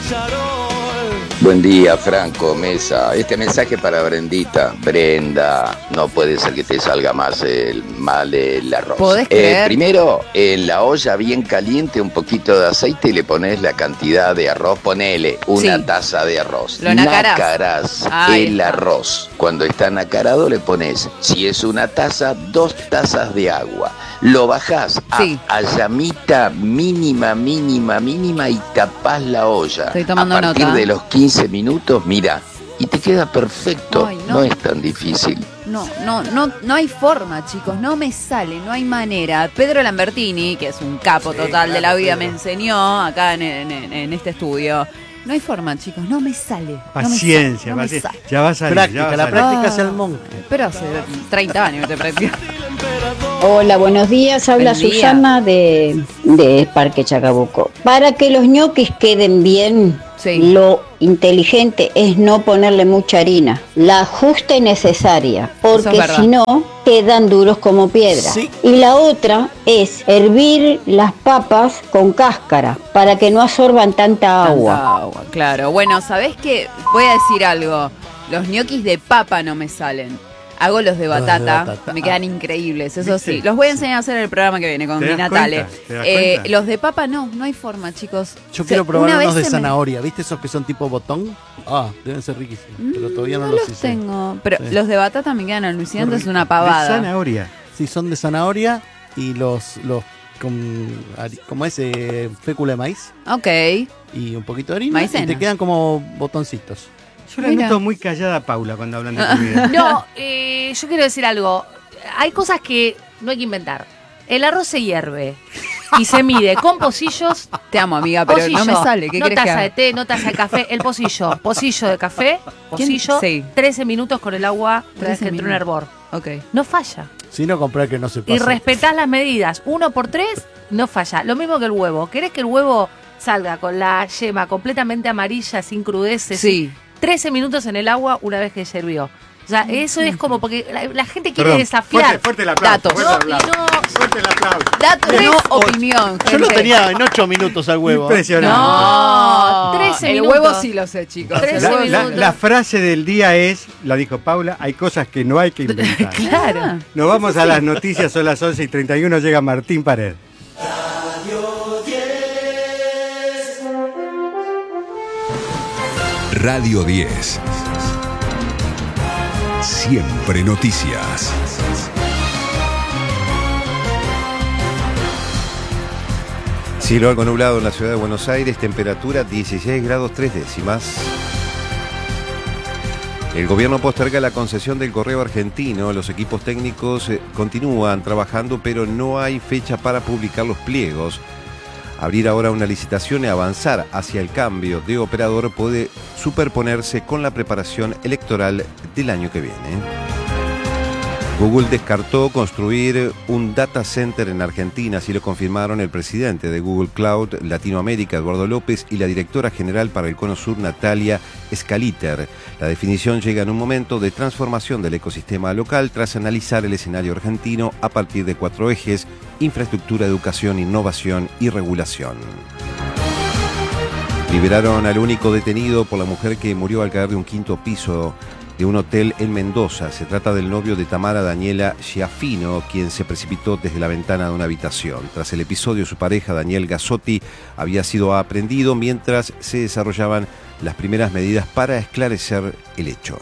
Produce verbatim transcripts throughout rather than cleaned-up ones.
Buen día, Franco, Mesa. Este mensaje para Brendita. Brenda, no puede ser que te salga más el, mal el arroz. ¿Podés Eh, creer? primero, en la olla bien caliente, un poquito de aceite y le pones la cantidad de arroz. Ponele una Sí. taza de arroz. Lo nacarás. Nacarás Ahí el está. arroz. Cuando está nacarado le pones, si es una taza, dos tazas de agua. Lo bajás a, Sí. a llamita mínima, mínima, mínima y tapás la olla. Estoy tomando a partir nota. de los quince minutos, mira, y te queda perfecto. Ay, no. no. es tan difícil. No, no, no, no hay forma, chicos, no me sale, no hay manera. Pedro Lambertini, que es un capo Sí, total claro, de la vida, Pedro. me enseñó acá en, en- en este estudio. No hay forma, chicos, no me sale. Paciencia, no me sale, paciencia. no me sale. Ya va a salir. Práctica, ya va a la salir. práctica hace Ah. el monje. Pero hace treinta años que te practico. Hola, buenos días. Habla Buen día. Susana de, de Parque Chacabuco. Para que los ñoquis queden bien, Sí. lo inteligente es no ponerle mucha harina, la justa y necesaria, Eso es porque verdad. si no quedan duros como piedra. Sí. Y la otra es hervir las papas con cáscara para que no absorban tanta agua. Tanta agua, claro. Bueno, ¿sabés qué? Voy a decir algo. Los ñoquis de papa no me salen. Hago los de Los de batata, batata. me quedan increíbles, eso ¿Viste? sí. Los voy a enseñar a hacer el programa que viene con ¿Te mi das Natale. cuenta? ¿Te das Eh, cuenta? los de papa no, no hay forma, chicos. Yo Se- quiero probar una unos vez de se me- zanahoria. ¿Viste esos que son tipo botón? Ah, deben ser riquísimos. Pero todavía no, No los los hice. tengo, pero Sí. los de batata me quedan alucinantes, es una De pavada. zanahoria. Sí, son de zanahoria y los, los con, hari- como ese fécula de maíz Ok. y un poquito de harina. Maicena. Y te quedan como botoncitos. Yo la Mira. noto muy callada a Paula cuando hablan de comida. No, eh, yo quiero decir algo. Hay cosas que no hay que inventar. El arroz se hierve y se mide con pocillos. Te amo, amiga, pero Pocillo. no me sale. ¿Qué no querés que taza de haga? té, no taza de café. El pocillo. Pocillo de café. ¿Quién? Pocillo. Sí. trece minutos con el agua. Traes trece que entre un minutos. hervor. Ok. No falla. Si no, comprar que no se pase. Y respetás las medidas. Uno por tres, no falla. Lo mismo que el huevo. ¿Querés que el huevo salga con la yema completamente amarilla, sin crudeces? Sí. trece minutos en el agua una vez que ya hirvió. O sea, eso es como porque la, la gente quiere Perdón, desafiar. Fuerte, fuerte el aplauso. Datos. Fuerte el No, y aplauso. no- Fuerte el aplauso. Datos, Tres, no ocho. opinión. Yo lo gente. tenía en ocho minutos al huevo. Impresionante. No, trece el minutos. huevo sí lo sé, chicos. trece El La, huevo- la- minutos. la frase del día es, la dijo Paula, hay cosas que no hay que inventar. Claro. Nos vamos a las noticias, son las once y treinta y uno, llega Martín Pared. Radio diez. Siempre noticias. Cielo algo nublado en la ciudad de Buenos Aires, temperatura dieciséis grados tres décimas. El gobierno posterga la concesión del correo argentino. Los equipos técnicos eh, continúan trabajando, pero no hay fecha para publicar los pliegos. Abrir ahora una licitación y avanzar hacia el cambio de operador puede superponerse con la preparación electoral del año que viene. Google descartó construir un data center en Argentina, así lo confirmaron el presidente de Google Cloud Latinoamérica, Eduardo López, y la directora general para el Cono Sur, Natalia Scaliter. La definición llega en un momento de transformación del ecosistema local tras analizar el escenario argentino a partir de cuatro ejes: infraestructura, educación, innovación y regulación. Liberaron al único detenido por la mujer que murió al caer de un quinto piso de un hotel en Mendoza. Se trata del novio de Tamara, Daniela Schiaffino, quien se precipitó desde la ventana de una habitación. Tras el episodio, su pareja, Daniel Gazzotti, había sido aprehendido mientras se desarrollaban las primeras medidas para esclarecer el hecho.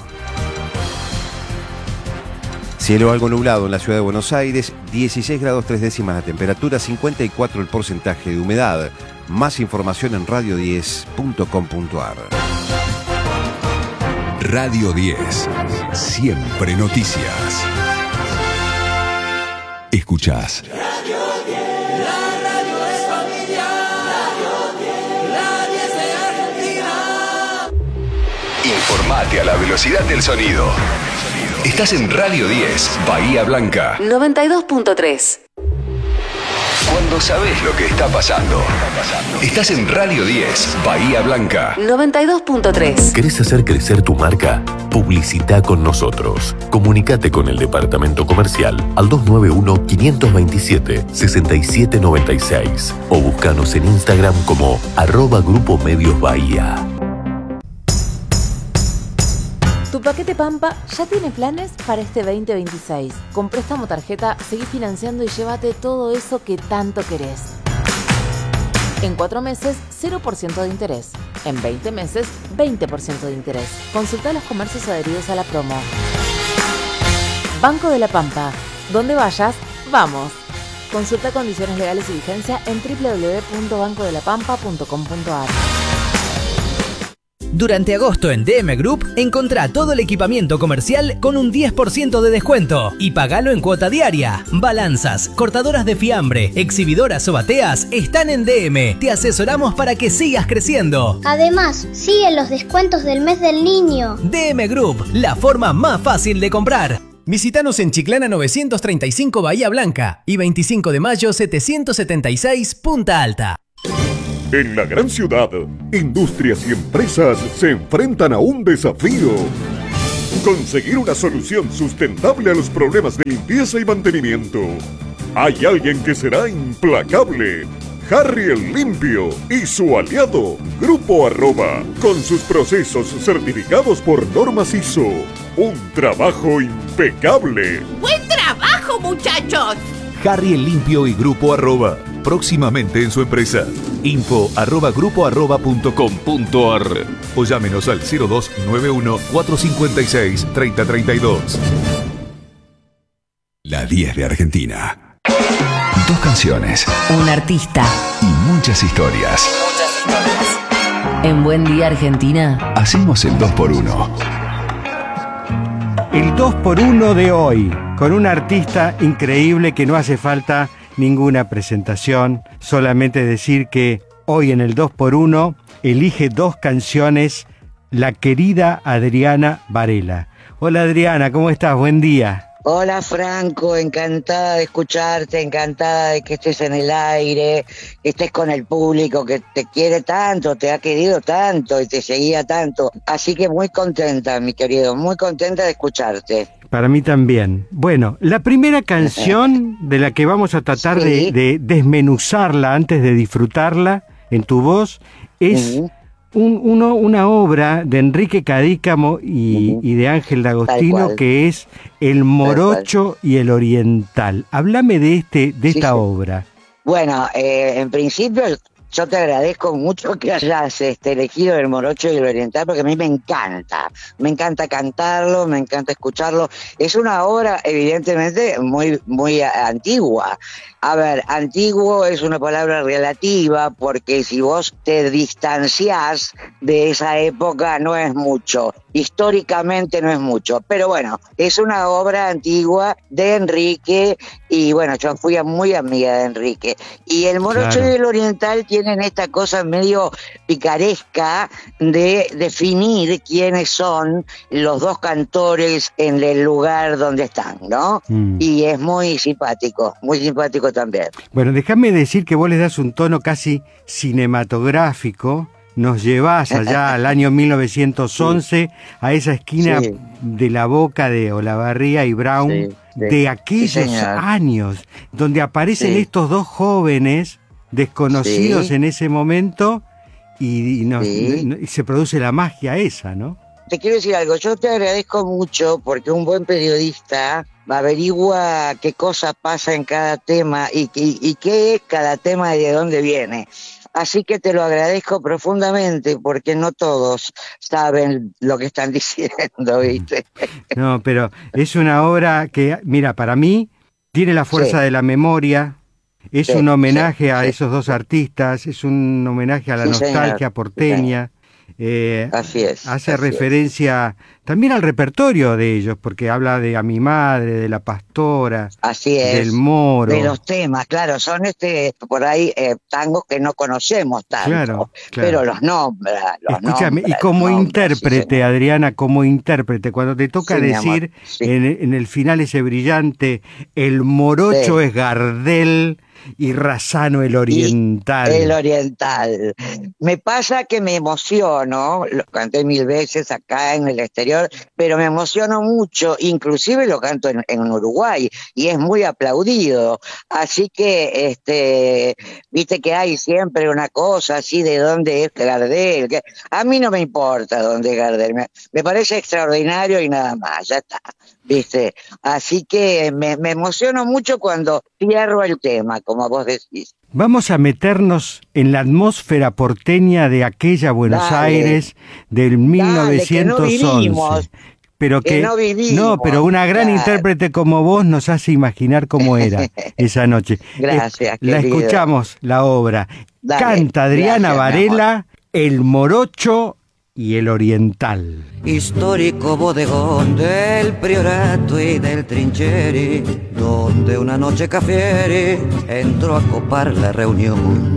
Cielo algo nublado en la ciudad de Buenos Aires, dieciséis grados tres décimas la temperatura, cincuenta y cuatro el porcentaje de humedad. Más información en radio diez punto com punto ar. Radio diez. Siempre noticias. Escuchás. Informate a la velocidad del sonido. Estás en Radio diez, Bahía Blanca. noventa y dos punto tres. Cuando sabes lo que está pasando. Estás en Radio diez, Bahía Blanca. noventa y dos punto tres. ¿Querés hacer crecer tu marca? Publicita con nosotros. Comunicate con el departamento comercial al dos nueve uno, cinco dos siete, seis siete nueve seis o búscanos en Instagram como arroba Grupo Medios Bahía. Tu paquete Pampa ya tiene planes para este veinte veintiséis. Con préstamo tarjeta, seguí financiando y llévate todo eso que tanto querés. En cuatro meses, cero por ciento de interés. En veinte meses, veinte por ciento de interés. Consulta los comercios adheridos a la promo. Banco de la Pampa. Donde vayas, vamos. Consulta condiciones legales y vigencia en doble u doble u doble u punto banco de la pampa punto com punto a r. Durante agosto en D M Group, encontrá todo el equipamiento comercial con un diez por ciento de descuento y pagalo en cuota diaria. Balanzas, cortadoras de fiambre, exhibidoras o bateas están en D M. Te asesoramos para que sigas creciendo. Además, siguen los descuentos del mes del niño. D M Group, la forma más fácil de comprar. Visítanos en Chiclana novecientos treinta y cinco Bahía Blanca y veinticinco de mayo setecientos setenta y seis Punta Alta. En la gran ciudad, industrias y empresas se enfrentan a un desafío. Conseguir una solución sustentable a los problemas de limpieza y mantenimiento. Hay alguien que será implacable. Harry el Limpio y su aliado, Grupo Arroba, con sus procesos certificados por normas I S O. Un trabajo impecable. ¡Buen trabajo, muchachos! Harry el Limpio y Grupo Arroba, próximamente en su empresa. Info arroba grupo arroba punto com punto ar o llámenos al cero dos nueve uno, cuatro cinco seis, tres cero tres dos. La diez de Argentina. Dos canciones. Un artista. Y muchas historias. Muchas historias. En Buen Día Argentina. Hacemos el dos por uno. El dos por uno de hoy, con un artista increíble que no hace falta ninguna presentación, solamente decir que hoy en el dos por uno elige dos canciones la querida Adriana Varela. Hola Adriana, ¿cómo estás? Buen día. Hola Franco, encantada de escucharte, encantada de que estés en el aire, que estés con el público que te quiere tanto, te ha querido tanto y te seguía tanto. Así que muy contenta, mi querido, muy contenta de escucharte. Para mí también. Bueno, la primera canción de la que vamos a tratar sí. de, de desmenuzarla antes de disfrutarla en tu voz es uh-huh. un, uno, una obra de Enrique Cadícamo y, uh-huh. y de Ángel D'Agostino que es El Morocho y el Oriental. Háblame de, este, de esta sí, sí. obra. Bueno, eh, en principio yo te agradezco mucho que hayas este, elegido El Morocho y el Oriental porque a mí me encanta, me encanta cantarlo, me encanta escucharlo. Es una obra evidentemente muy, muy antigua. A ver, antiguo es una palabra relativa porque si vos te distanciás de esa época no es mucho, históricamente no es mucho, pero bueno, es una obra antigua de Enrique y bueno, yo fui muy amiga de Enrique. Y El Morocho claro. y el Oriental tienen esta cosa medio picaresca de definir quiénes son los dos cantores en el lugar donde están, ¿no? Mm. Y es muy simpático, muy simpático también. Bueno, déjame decir que vos les das un tono casi cinematográfico, nos llevás allá al año mil novecientos once, sí. a esa esquina sí. de La Boca de Olavarría y Brown, sí, sí. de aquellos sí, años, donde aparecen sí. estos dos jóvenes desconocidos sí. en ese momento y, y, nos, sí. y se produce la magia esa, ¿no? Te quiero decir algo, yo te agradezco mucho porque un buen periodista averigua qué cosa pasa en cada tema y, y, y qué es cada tema y de dónde viene. Así que te lo agradezco profundamente porque no todos saben lo que están diciendo, ¿viste? No, pero es una obra que, mira, para mí tiene la fuerza sí. de la memoria, es sí, un homenaje sí, a sí. esos dos artistas, es un homenaje a la sí, nostalgia señor. porteña. Sí. Eh, así es. Hace así referencia es. también al repertorio de ellos, porque habla de A mi madre, de La Pastora, así es, del Moro. De los temas, claro, son este por ahí eh, tangos que no conocemos tanto, claro, claro. pero los nombra. Los Escúchame, nombra, y como nombra, intérprete, sí, Adriana, como intérprete, cuando te toca sí, decir sí. en, en el final ese brillante, el morocho sí. es Gardel, y Razzano el Oriental. El Oriental. Me pasa que me emociono, lo canté mil veces acá en el exterior, pero me emociono mucho, inclusive lo canto en, en Uruguay y es muy aplaudido. Así que, este, viste que hay siempre una cosa así de dónde es Gardel. Que a mí no me importa dónde es Gardel, me, me parece extraordinario y nada más, ya está. ¿Viste? Así que me, me emociono mucho cuando cierro el tema, como vos decís. Vamos a meternos en la atmósfera porteña de aquella Buenos Dale. Aires del mil novecientos once. Dale, que no vivimos, pero que, que no vivimos, no, pero una gran claro. intérprete como vos nos hace imaginar cómo era esa noche. Gracias, Eh, La querido. escuchamos, la obra. Dale, Canta Adriana gracias, mi Varela, El Morocho y el Oriental. Histórico bodegón del Priorato y del Trincheri, donde una noche Cafieri entró a copar la reunión.